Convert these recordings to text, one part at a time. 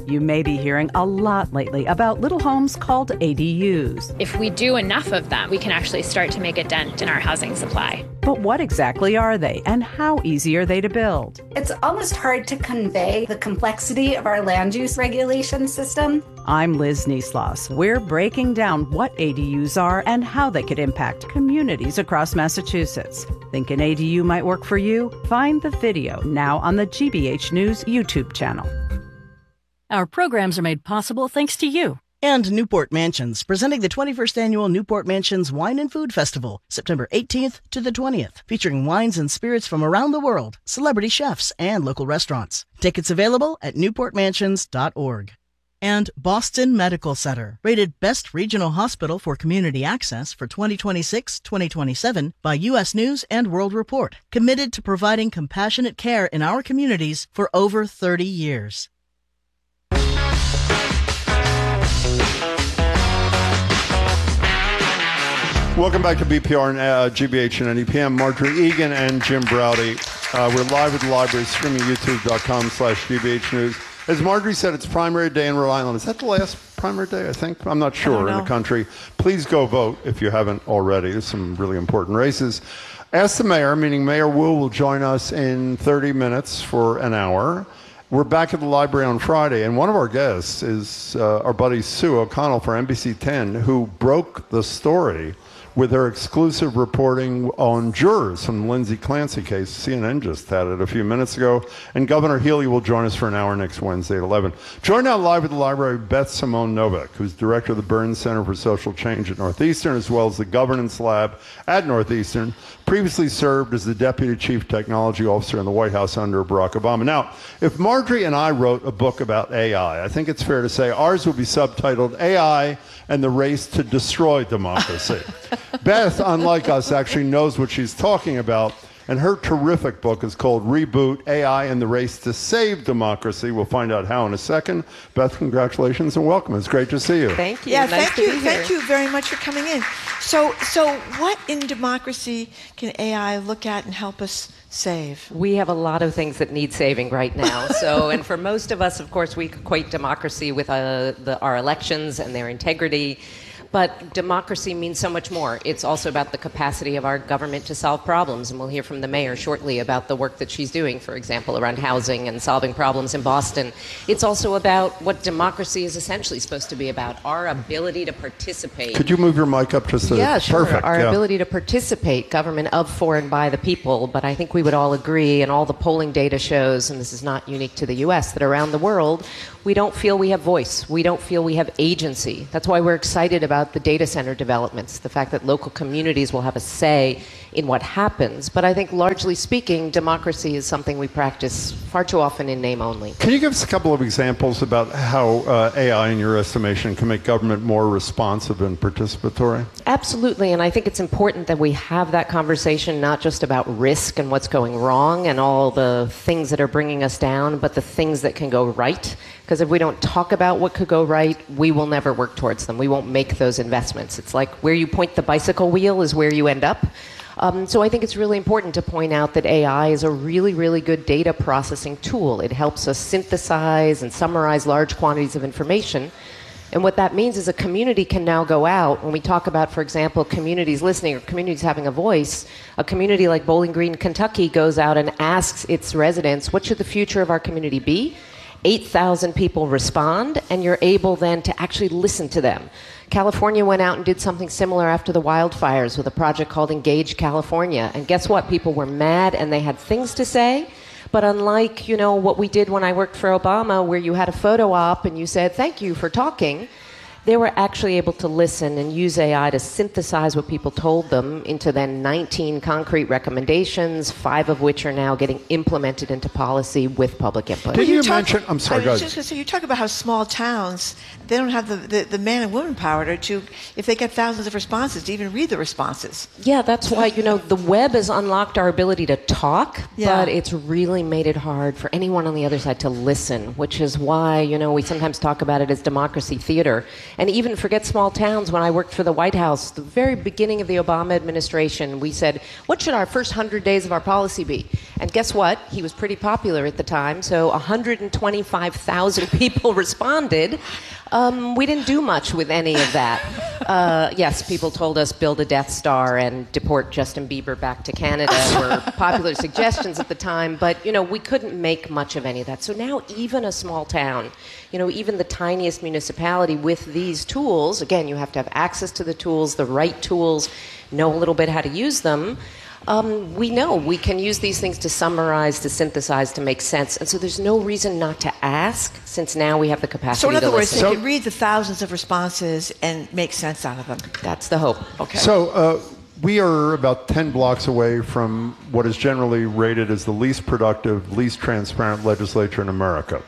You may be hearing a lot lately about little homes called ADUs. If we do enough of them, we can actually start to make a dent in our housing supply. But what exactly are they, and how easy are they to build? It's almost hard to convey the complexity of our land use regulation system. I'm Liz Niesloss. We're breaking down what ADUs are and how they could impact communities across Massachusetts. Think an ADU might work for you? Find the video now on the GBH News YouTube channel. Our programs are made possible thanks to you. And Newport Mansions, presenting the 21st Annual Newport Mansions Wine and Food Festival, September 18th to the 20th, featuring wines and spirits from around the world, celebrity chefs, and local restaurants. Tickets available at newportmansions.org. And Boston Medical Center, rated Best Regional Hospital for Community Access for 2026-2027 by U.S. News and World Report, committed to providing compassionate care in our communities for over 30 years. Welcome back to BPR and GBH and NEPM. Marjorie Egan and Jim Braude. We're live at the library, streaming youtube.com/GBH News. As Marjorie said, it's primary day in Rhode Island. Is that the last primary day, I think? I'm not sure in the country. Please go vote if you haven't already. There's some really important races. Ask the Mayor, meaning Mayor Wu, will join us in 30 minutes for an hour. We're back at the library on Friday, and one of our guests is our buddy Sue O'Connell for NBC 10, who broke the story with her exclusive reporting on jurors from the Lindsay Clancy case. CNN just had it a few minutes ago. And Governor Healy will join us for an hour next Wednesday at 11. Joined now live at the library, Beth Simone Novak, who's director of the Burns Center for Social Change at Northeastern, as well as the Governance Lab at Northeastern. Previously served as the Deputy Chief Technology Officer in the White House under Barack Obama. Now, if Marjorie and I wrote a book about AI, I think it's fair to say ours would be subtitled AI and the Race to Destroy Democracy. Beth, unlike us, actually knows what she's talking about, and her terrific book is called Reboot: AI and the Race to Save Democracy. We'll find out how in a second. Beth, congratulations and welcome. It's great to see you. Thank you. Yeah, nice thank to you. be here. Thank you very much for coming in. So what in democracy can AI look at and help us save? We have a lot of things that need saving right now. And for most of us, of course, we equate democracy with our elections and their integrity. But democracy means so much more. It's also about the capacity of our government to solve problems. And we'll hear from the mayor shortly about the work that she's doing, for example, around housing and solving problems in Boston. It's also about what democracy is essentially supposed to be about, our ability to participate. Could you move your mic up just a Yeah, sure. Perfect. Our ability to participate, government of, for, and by the people. But I think we would all agree, and all the polling data shows, and this is not unique to the U.S., that around the world, we don't feel we have voice. We don't feel we have agency. That's why we're excited about the data center developments, the fact that local communities will have a say in what happens. But I think largely speaking, democracy is something we practice far too often in name only. Can you give us a couple of examples about how AI, in your estimation, can make government more responsive and participatory? Absolutely, and I think it's important that we have that conversation not just about risk and what's going wrong and all the things that are bringing us down, but the things that can go right. Because if we don't talk about what could go right, we will never work towards them. We won't make those investments. It's like where you point the bicycle wheel is where you end up. So I think it's really important to point out that AI is a really, really good data processing tool. It helps us synthesize and summarize large quantities of information. And what that means is a community can now go out, when we talk about, for example, communities listening or communities having a voice, a community like Bowling Green, Kentucky goes out and asks its residents, what should the future of our community be? 8,000 people respond, and you're able then to actually listen to them. California went out and did something similar after the wildfires with a project called Engage California. And guess what? People were mad and they had things to say. But unlike, what we did when I worked for Obama, where you had a photo op and you said, thank you for talking, they were actually able to listen and use AI to synthesize what people told them into then 19 concrete recommendations, 5 of which are now getting implemented into policy with public input. Did you mention, I'm sorry, I was just going to say, you talk about how small towns, they don't have the man and woman power to, if they get thousands of responses, to even read the responses. Yeah, that's why, the web has unlocked our ability to talk, but it's really made it hard for anyone on the other side to listen, which is why, we sometimes talk about it as democracy theater. And even forget small towns, when I worked for the White House, the very beginning of the Obama administration, we said, what should our first 100 days of our policy be? And guess what? He was pretty popular at the time, so 125,000 people responded. We didn't do much with any of that. Yes, people told us build a Death Star and deport Justin Bieber back to Canada were popular suggestions at the time, but, we couldn't make much of any of that. So now even a small town, even the tiniest municipality with these tools, again, you have to have access to the tools, the right tools, know a little bit how to use them. We know we can use these things to summarize, to synthesize, to make sense. And so there's no reason not to ask, since now we have the capacity to listen. So in other words, they can read the thousands of responses and make sense out of them. That's the hope. Okay. So we are about 10 blocks away from what is generally rated as the least productive, least transparent legislature in America.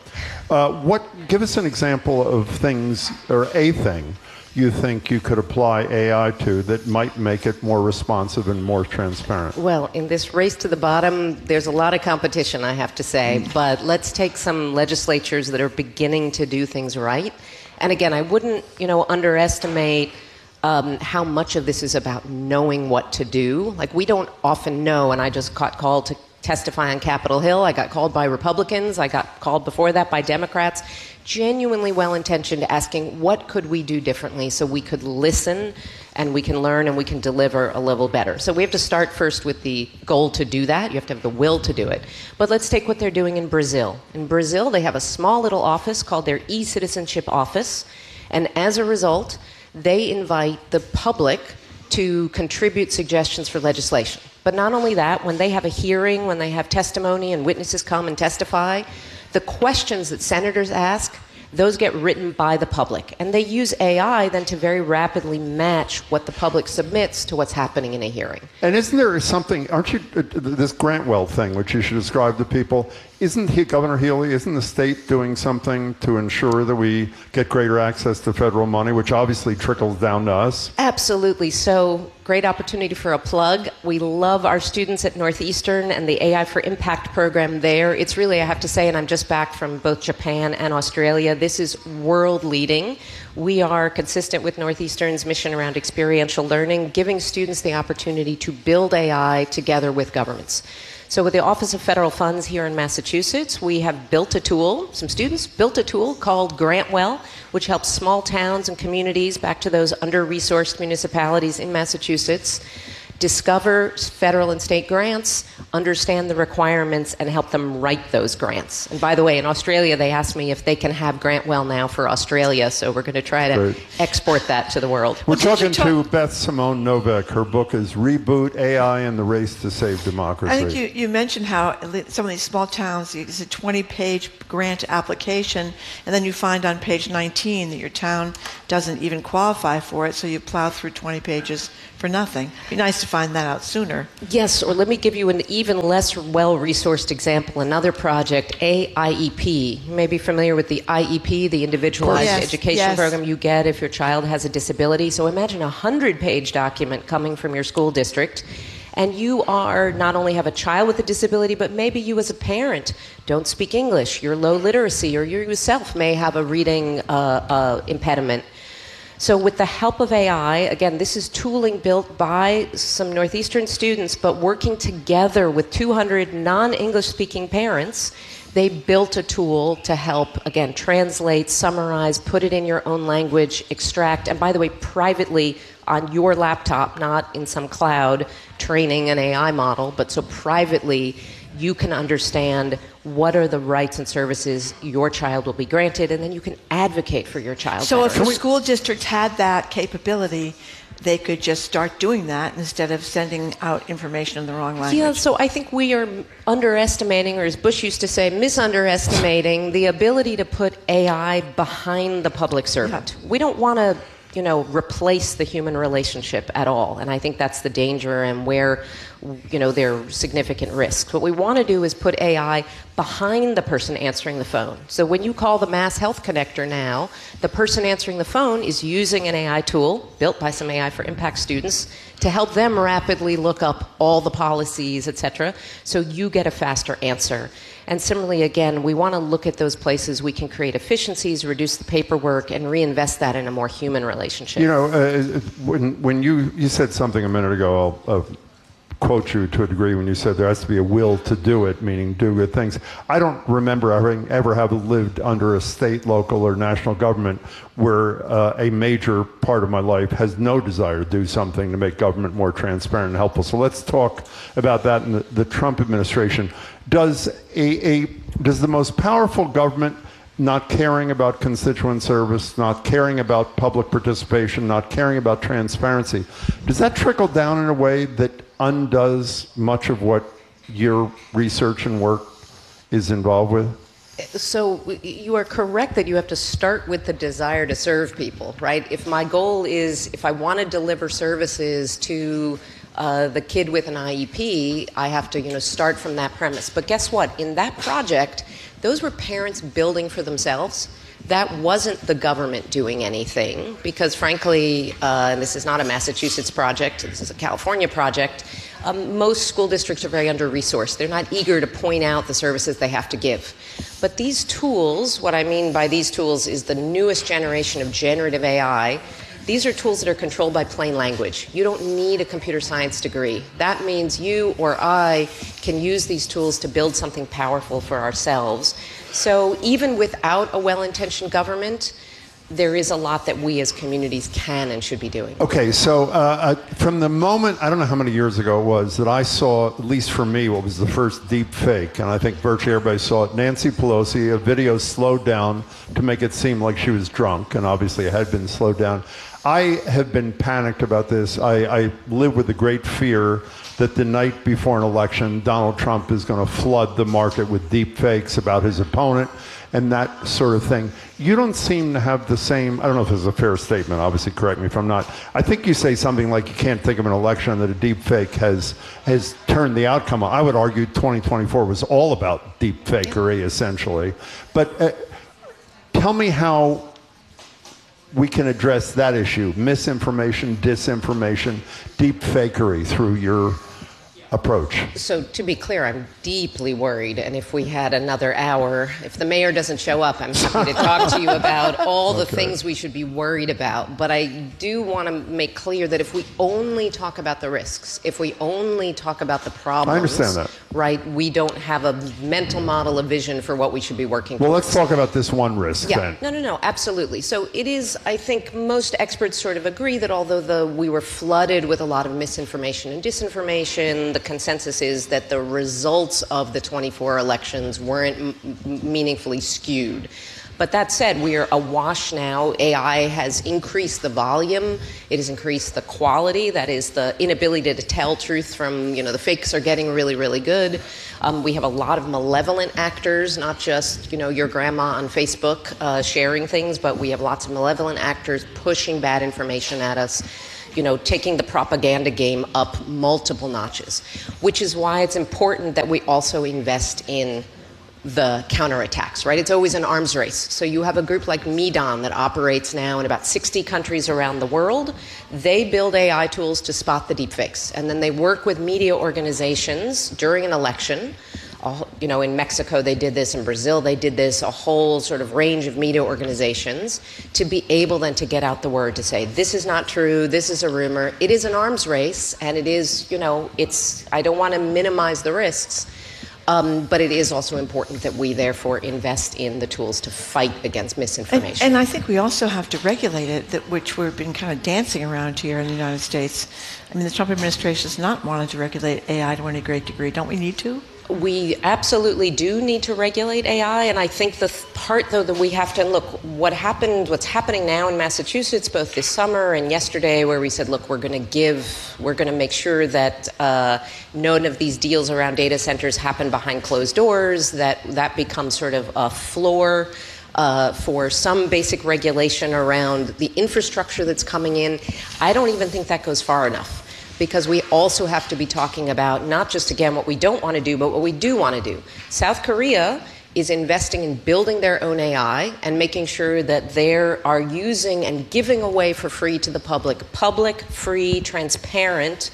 Give us an example of things, or a thing, you think you could apply AI to that might make it more responsive and more transparent? Well, in this race to the bottom, there's a lot of competition, I have to say. But let's take some legislatures that are beginning to do things right. And again, I wouldn't, underestimate how much of this is about knowing what to do. Like, we don't often know, and I just got called to testify on Capitol Hill. I got called by Republicans. I got called before that by Democrats. Genuinely well-intentioned, asking what could we do differently so we could listen and we can learn and we can deliver a little better. So we have to start first with the goal to do that. You have to have the will to do it. But let's take what they're doing in Brazil. In Brazil, they have a small little office called their e-citizenship office. And as a result, they invite the public to contribute suggestions for legislation. But not only that, when they have a hearing, when they have testimony and witnesses come and testify, the questions that senators ask, those get written by the public. And they use AI then to very rapidly match what the public submits to what's happening in a hearing. And isn't there something, aren't you, this Grantwell thing, which you should describe to people, Governor Healy, isn't the state doing something to ensure that we get greater access to federal money, which obviously trickles down to us? Absolutely. So, great opportunity for a plug. We love our students at Northeastern and the AI for Impact program there. It's really, I have to say, and I'm just back from both Japan and Australia, this is world leading. We are consistent with Northeastern's mission around experiential learning, giving students the opportunity to build AI together with governments. So with the Office of Federal Funds here in Massachusetts, we have built a tool, some students built a tool called Grantwell, which helps small towns and communities, back to those under-resourced municipalities in Massachusetts, discover federal and state grants, understand the requirements, and help them write those grants. And by the way, in Australia, they asked me if they can have Grantwell now for Australia, so we're going to try to export that to the world. We're talking to Beth Simone Novak. Her book is Reboot AI and the Race to Save Democracy. I think you mentioned how some of these small towns, it's a 20-page grant application, and then you find on page 19 that your town doesn't even qualify for it, so you plow through 20 pages for nothing. It'd be nice to find that out sooner. Yes, or let me give you an even less well-resourced example, another project, AIEP. You may be familiar with the IEP, the Individualized Education Program you get if your child has a disability. So imagine a 100-page document coming from your school district, and you are not only have a child with a disability, but maybe you as a parent don't speak English, you're low literacy, or you yourself may have a reading impediment. So with the help of AI, again, this is tooling built by some Northeastern students, but working together with 200 non-English speaking parents, they built a tool to help, again, translate, summarize, put it in your own language, extract, and by the way, privately on your laptop, not in some cloud training an AI model, but so privately you can understand what are the rights and services your child will be granted, and then you can advocate for your child. So if a school district had that capability, they could just start doing that instead of sending out information in the wrong language. Yeah, so I think we are underestimating, or as Bush used to say, misunderestimating the ability to put AI behind the public servant. Yeah. We don't want to replace the human relationship at all. And I think that's the danger and where, there are significant risks. What we want to do is put AI behind the person answering the phone. So when you call the Mass Health Connector now, the person answering the phone is using an AI tool built by some AI for Impact students to help them rapidly look up all the policies, et cetera, so you get a faster answer. And similarly, again, we want to look at those places we can create efficiencies, reduce the paperwork, and reinvest that in a more human relationship. You know, when you said something a minute ago, I'll quote you to a degree when you said there has to be a will to do it, meaning do good things. I don't remember ever having lived under a state, local, or national government where a major part of my life has no desire to do something to make government more transparent and helpful. So let's talk about that in the Trump administration. Does the most powerful government, not caring about constituent service, not caring about public participation, not caring about transparency, does that trickle down in a way that undoes much of what your research and work is involved with? So you are correct that you have to start with the desire to serve people, right? If my goal is, if I want to deliver services to the kid with an IEP, I have to, start from that premise. But guess what? In that project, those were parents building for themselves. That wasn't the government doing anything because, frankly, and this is not a Massachusetts project, this is a California project, most school districts are very under-resourced. They're not eager to point out the services they have to give. But these tools, what I mean by these tools is the newest generation of generative AI. These are tools that are controlled by plain language. You don't need a computer science degree. That means you or I can use these tools to build something powerful for ourselves. So even without a well-intentioned government, there is a lot that we as communities can and should be doing. Okay, so from the moment, I don't know how many years ago it was, that I saw, at least for me, what was the first deep fake, and I think virtually everybody saw it, Nancy Pelosi, a video slowed down to make it seem like she was drunk, and obviously it had been slowed down. I have been panicked about this. I live with the great fear that the night before an election, Donald Trump is going to flood the market with deep fakes about his opponent and that sort of thing. You don't seem to have the same, I don't know if this is a fair statement, obviously correct me if I'm not. I think you say something like you can't think of an election that a deep fake has turned the outcome on. I would argue 2024 was all about deep fakery, essentially. But tell me how we can address that issue, misinformation, disinformation, deep fakery through your approach. So to be clear, I'm deeply worried, and if we had another hour, if the mayor doesn't show up, I'm happy to talk to you about all the things we should be worried about. But I do want to make clear that if we only talk about the risks, if we only talk about the problems, I understand that. Right, we don't have a mental model, a vision for what we should be working Well, towards. let's talk about this one risk then. No, absolutely. So it is, I think most experts sort of agree that although we were flooded with a lot of misinformation and disinformation, the consensus is that the results of the 24 elections weren't meaningfully skewed. But that said, we are awash now. AI has increased the volume. It has increased the quality. That is the inability to tell truth from, the fakes are getting really, really good. We have a lot of malevolent actors, not just, your grandma on Facebook sharing things, but we have lots of malevolent actors pushing bad information at us, taking the propaganda game up multiple notches, which is why it's important that we also invest in the counterattacks, right? It's always an arms race. So you have a group like Medan that operates now in about 60 countries around the world. They build AI tools to spot the deepfakes, and then they work with media organizations during an election. In Mexico they did this, in Brazil they did this, a whole sort of range of media organizations to be able then to get out the word to say, this is not true, this is a rumor. It is an arms race, and it is, I don't want to minimize the risks, but it is also important that we therefore invest in the tools to fight against misinformation. And I think we also have to regulate it, which we've been kind of dancing around here in the United States. I mean, the Trump administration has not wanted to regulate AI to any great degree. Don't we need to? We absolutely do need to regulate AI, and I think the part, though, that we have to look, what's happening now in Massachusetts, both this summer and yesterday, where we said, look, we're going to make sure that none of these deals around data centers happen behind closed doors, that becomes sort of a floor for some basic regulation around the infrastructure that's coming in. I don't even think that goes far enough, because we also have to be talking about not just, again, what we don't want to do, but what we do want to do. South Korea is investing in building their own AI and making sure that they are using and giving away for free to the public, free, transparent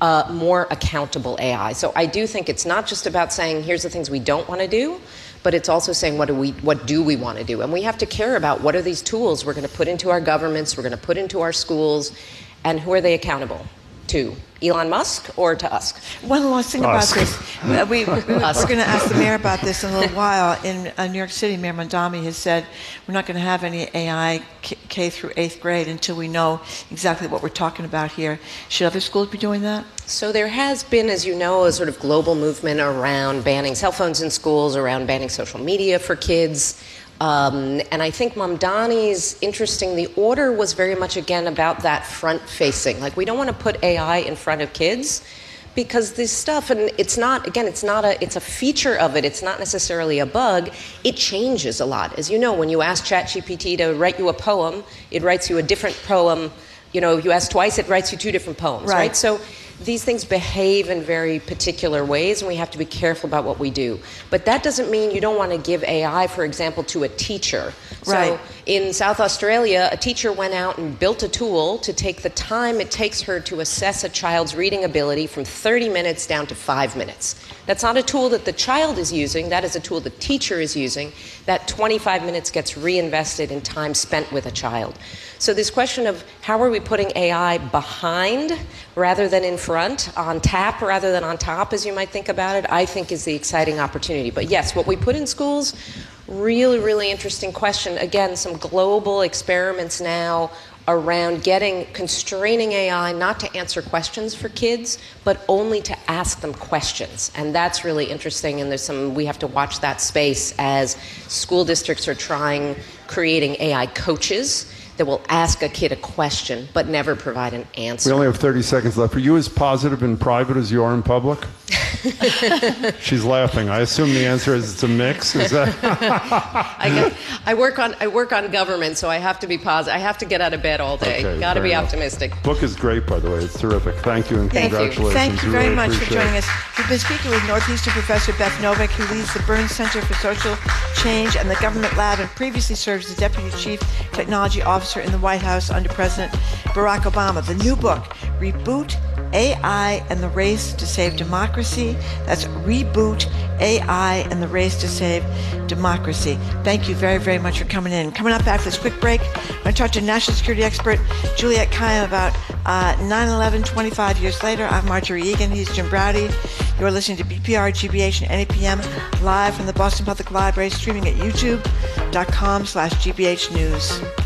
more accountable AI. So I do think it's not just about saying, here's the things we don't want to do, but it's also saying, what do we want to do? And we have to care about what are these tools we're going to put into our governments, we're going to put into our schools, and who are they accountable to? Elon Musk or to us? One last thing about this. We're going to ask the mayor about this in a little while. In New York City, Mayor Mondami has said we're not going to have any AI K through 8th grade until we know exactly what we're talking about here. Should other schools be doing that? So there has been, as you know, a sort of global movement around banning cell phones in schools, around banning social media for kids. And I think Mamdani's interesting. The order was very much, again, about that front-facing. Like, we don't want to put AI in front of kids because this stuff, and it's not, again, it's a feature of it. It's not necessarily a bug. It changes a lot. As you know, when you ask ChatGPT to write you a poem, it writes you a different poem. You know, you ask twice, it writes you 2 different poems, right? So these things behave in very particular ways, and we have to be careful about what we do. But that doesn't mean you don't want to give AI, for example, to a teacher. So in South Australia, a teacher went out and built a tool to take the time it takes her to assess a child's reading ability from 30 minutes down to 5 minutes. That's not a tool that the child is using. That is a tool the teacher is using. That 25 minutes gets reinvested in time spent with a child. So this question of how are we putting AI behind rather than in front, on tap rather than on top, as you might think about it, I think is the exciting opportunity. But yes, what we put in schools, really, really interesting question. Again, some global experiments now around constraining AI not to answer questions for kids, but only to ask them questions. And that's really interesting, and we have to watch that space as school districts are creating AI coaches that will ask a kid a question but never provide an answer. We only have 30 seconds left. Are you as positive in private as you are in public? She's laughing. I assume the answer is it's a mix. Is that? I work on government, so I have to be positive. I have to get out of bed all day. Okay, got to be enough. optimistic. Book is great, by the way. It's terrific. Thank you and congratulations. Thank you very really much for joining us. We've been speaking with Northeastern Professor Beth Novick, who leads the Burns Center for Social Change and the Government Lab, and previously served as the Deputy Chief Technology Officer in the White House under President Barack Obama. The new book, Reboot AI and the Race to Save Democracy. That's Reboot AI and the Race to Save Democracy. Thank you very, very much for coming in. Coming up after this quick break, I'm going to talk to national security expert Juliette Kayyem about 9/11 25 years later. I'm Marjorie Egan. He's Jim Braude. You're listening to BPR, GBH, and NAPM live from the Boston Public Library, streaming at youtube.com/GBH News.